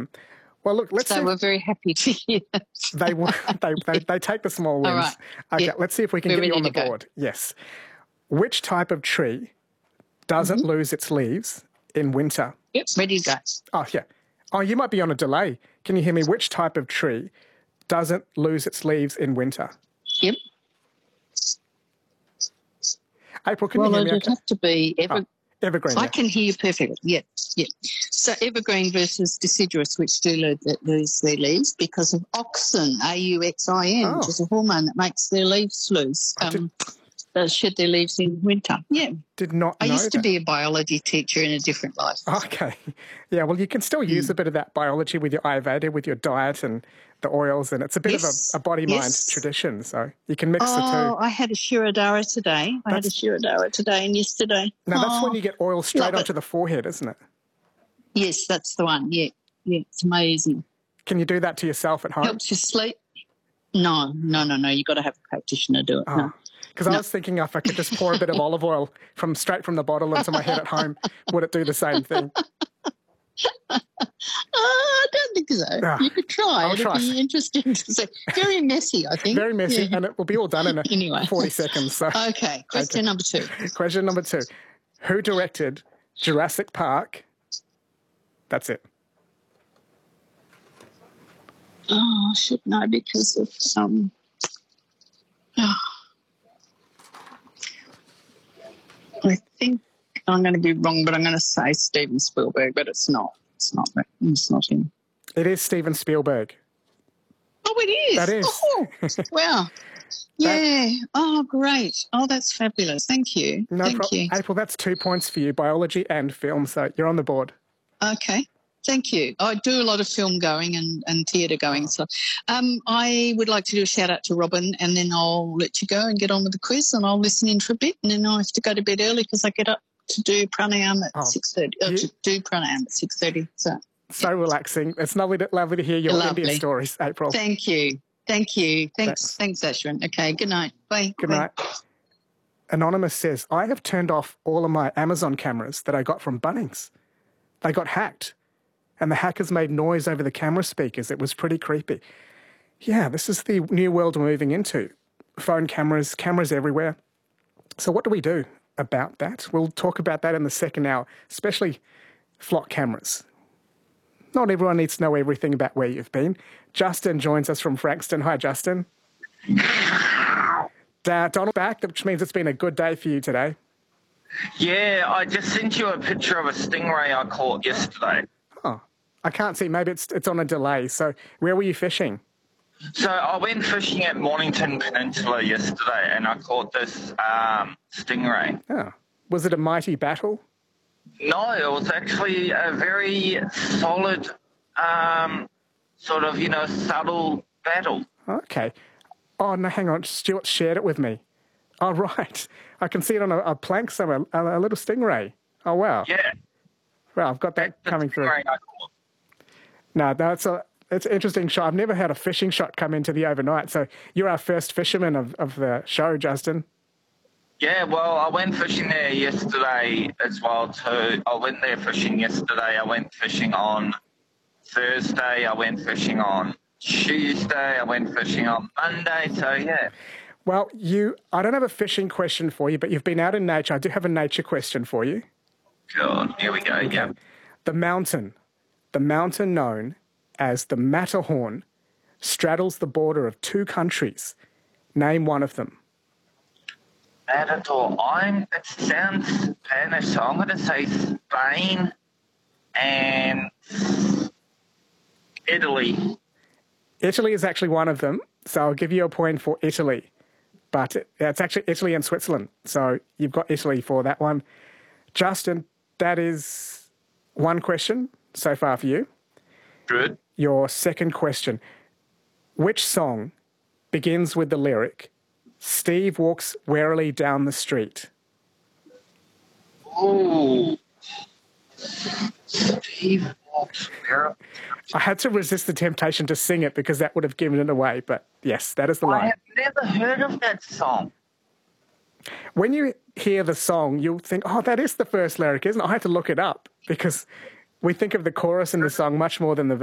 Well, look, let's So see. we're very happy to hear that. They take the small wins. All right. Okay, Yeah. let's see if we can We're get you ready on the to go. board. Yes. Which type of tree doesn't lose its leaves in winter? Yep, ready to go. Oh, yeah. Oh, you might be on a delay. Can you hear me? Which type of tree doesn't lose its leaves in winter? Yep. April, can you hear me? Well, it'd have to be evergreen. I can hear you perfectly. Yeah. So evergreen versus deciduous, which do lose their leaves because of auxin, AUXIN, which is a hormone that makes their leaves loose. They shed their leaves in winter. Yeah. Did not know I used to that. be a biology teacher in a different life. Okay. Yeah, well, you can still use a bit of that biology with your Ayurveda, with your diet and the oils, and it's a bit of a body-mind tradition, so you can mix the two. Oh, I had a Shirodara today. I had a Shirodara today and yesterday. Now, that's when you get oil straight onto the forehead, isn't it? Yes, that's the one. Yeah, it's amazing. Can you do that to yourself at home? Helps you sleep? No. You've got to have a practitioner do it. No. Because I was thinking if I could just pour a bit of olive oil straight from the bottle into my head at home, would it do the same thing? I don't think so. You could try. It'd be interesting to see. Very messy, I think. Very messy, and it will be all done in 40 seconds. So. Okay, question number 2. Question number 2. Who directed Jurassic Park? That's it. Oh, I should know because of some... I think I'm going to be wrong, but I'm going to say Steven Spielberg, but it's not. It's not him. It is Steven Spielberg. Oh, it is? That is. Oh, wow. Yeah. Oh, great. Oh, that's fabulous. Thank you. Thank you. April, that's 2 points for you, biology and film, so you're on the board. Okay. Thank you. I do a lot of film going and theatre going. So I would like to do a shout out to Robin, and then I'll let you go and get on with the quiz, and I'll listen in for a bit, and then I have to go to bed early because I get up to do pranayama at 6:30. To do pranayama at 6:30. So relaxing. It's lovely to hear your India stories, April. Thank you. Thanks, Ashwin. Okay, good night. Bye. Good night. Anonymous says, I have turned off all of my Amazon cameras that I got from Bunnings. They got hacked. And the hackers made noise over the camera speakers. It was pretty creepy. Yeah, this is the new world we're moving into. Phone cameras everywhere. So what do we do about that? We'll talk about that in the second hour, especially flock cameras. Not everyone needs to know everything about where you've been. Justin joins us from Frankston. Hi, Justin. Donald back, which means it's been a good day for you today. Yeah, I just sent you a picture of a stingray I caught yesterday. Oh, I can't see. Maybe it's on a delay. So where were you fishing? So I went fishing at Mornington Peninsula yesterday and I caught this stingray. Oh, was it a mighty battle? No, it was actually a very solid, subtle battle. Okay. Oh, no, hang on. Stuart shared it with me. Oh, right. I can see it on a plank somewhere, a little stingray. Oh, wow. Yeah. Well, I've got that coming through. No, it's an interesting shot. I've never had a fishing shot come into the overnight. So you're our first fisherman of the show, Justin. Yeah, well, I went fishing there yesterday as well too. I went there fishing yesterday. I went fishing on Thursday. I went fishing on Tuesday. I went fishing on Monday. So, yeah. Well, I don't have a fishing question for you, but you've been out in nature. I do have a nature question for you. Good. Here we go. Okay. Yeah. The mountain known as the Matterhorn straddles the border of 2 countries. Name one of them. Matador. It sounds Spanish, so I'm going to say Spain and Italy. Italy is actually one of them, so I'll give you a point for Italy. But it's actually Italy and Switzerland, so you've got Italy for that one. Justin, that is one question so far for you. Good. Your second question. Which song begins with the lyric, Steve walks warily down the street? Oh, Steve walks warily. I had to resist the temptation to sing it because that would have given it away, but yes, that is the line. I have never heard of that song. When you hear the song, you'll think, oh, that is the first lyric, isn't it? I had to look it up because we think of the chorus in the song much more than the